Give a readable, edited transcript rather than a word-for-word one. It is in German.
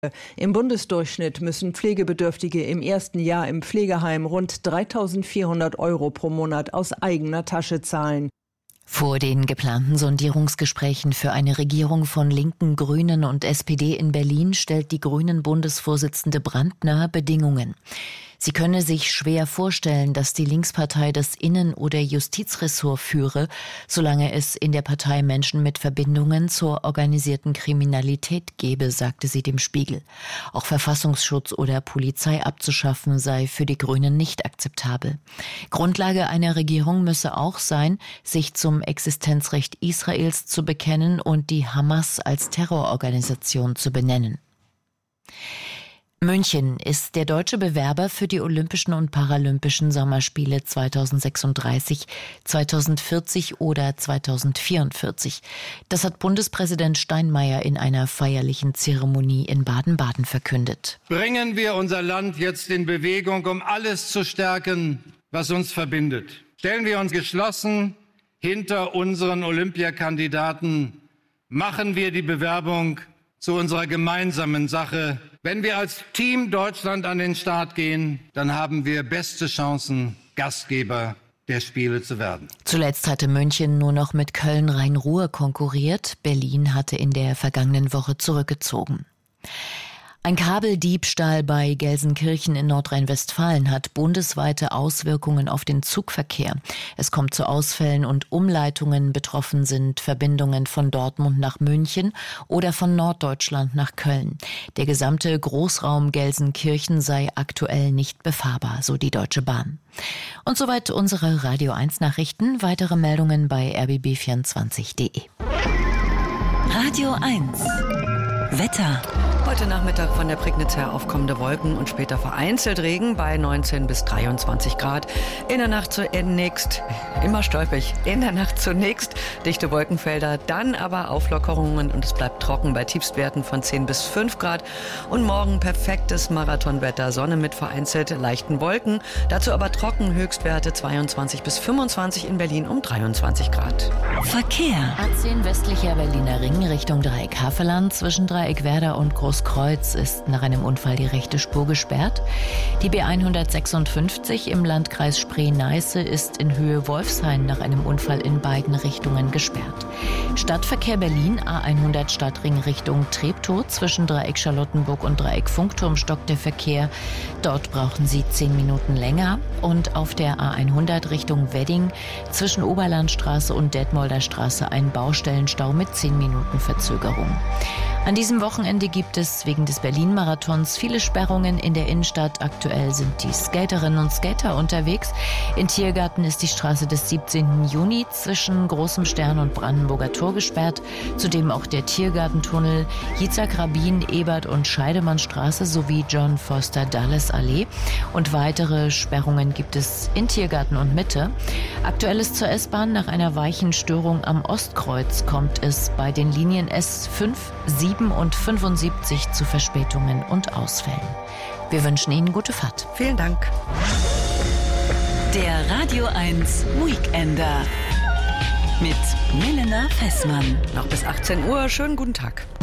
Im Bundesdurchschnitt müssen Pflegebedürftige im ersten Jahr im Pflegeheim rund 3.400 € pro Monat aus eigener Tasche zahlen. Vor den geplanten Sondierungsgesprächen für eine Regierung von Linken, Grünen und SPD in Berlin stellt die Grünen-Bundesvorsitzende Brandner Bedingungen. Sie könne sich schwer vorstellen, dass die Linkspartei das Innen- oder Justizressort führe, solange es in der Partei Menschen mit Verbindungen zur organisierten Kriminalität gebe, sagte sie dem Spiegel. Auch Verfassungsschutz oder Polizei abzuschaffen sei für die Grünen nicht akzeptabel. Grundlage einer Regierung müsse auch sein, sich zum Existenzrecht Israels zu bekennen und die Hamas als Terrororganisation zu benennen. München ist der deutsche Bewerber für die Olympischen und Paralympischen Sommerspiele 2036, 2040 oder 2044. Das hat Bundespräsident Steinmeier in einer feierlichen Zeremonie in Baden-Baden verkündet. Bringen wir unser Land jetzt in Bewegung, um alles zu stärken, was uns verbindet. Stellen wir uns geschlossen hinter unseren Olympiakandidaten. Machen wir die Bewerbung zu unserer gemeinsamen Sache. Wenn wir als Team Deutschland an den Start gehen, dann haben wir beste Chancen, Gastgeber der Spiele zu werden. Zuletzt hatte München nur noch mit Köln-Rhein-Ruhr konkurriert. Berlin hatte in der vergangenen Woche zurückgezogen. Ein Kabeldiebstahl bei Gelsenkirchen in Nordrhein-Westfalen hat bundesweite Auswirkungen auf den Zugverkehr. Es kommt zu Ausfällen und Umleitungen. Betroffen sind Verbindungen von Dortmund nach München oder von Norddeutschland nach Köln. Der gesamte Großraum Gelsenkirchen sei aktuell nicht befahrbar, so die Deutsche Bahn. Und soweit unsere Radio 1 Nachrichten. Weitere Meldungen bei rbb24.de. Radio 1 Wetter. Heute Nachmittag von der Prignitz her aufkommende Wolken und später vereinzelt Regen bei 19 bis 23 Grad. In der Nacht zunächst, immer stolprig, in der Nacht zunächst dichte Wolkenfelder, dann aber Auflockerungen und es bleibt trocken bei Tiefstwerten von 10 bis 5 Grad. Und morgen perfektes Marathonwetter, Sonne mit vereinzelt leichten Wolken, dazu aber trocken, Höchstwerte 22 bis 25 in Berlin um 23 Grad. Verkehr. A10 westlicher Berliner Ring Richtung Dreieck Havelland zwischen Dreieck Werder und Großkreuz ist nach einem Unfall die rechte Spur gesperrt. Die B156 im Landkreis Spree-Neiße ist in Höhe Wolfshain nach einem Unfall in beiden Richtungen gesperrt. Stadtverkehr Berlin A100 Stadtring Richtung Treptow zwischen Dreieck Charlottenburg und Dreieck Funkturm stockt der Verkehr. Dort brauchen Sie 10 Minuten länger. Und auf der A100 Richtung Wedding zwischen Oberlandstraße und Detmolder Straße ein Baustellenstau mit 10 Minuten Verzögerung. An diesem Wochenende gibt es wegen des Berlin-Marathons viele Sperrungen in der Innenstadt. Aktuell sind die Skaterinnen und Skater unterwegs. In Tiergarten ist die Straße des 17. Juni zwischen Großem Stern und Brandenburger Tor gesperrt. Zudem auch der Tiergartentunnel, Yitzhak Rabin, Ebert und Scheidemannstraße sowie John Foster Dulles Allee. Und weitere Sperrungen gibt es in Tiergarten und Mitte. Aktuell ist zur S-Bahn nach einer Weichenstörung am Ostkreuz kommt es bei den Linien S5, 7 und 75 zu Verspätungen und Ausfällen. Wir wünschen Ihnen gute Fahrt. Vielen Dank. Der Radio 1 Weekender mit Milena Fessmann. Noch bis 18 Uhr. Schönen guten Tag.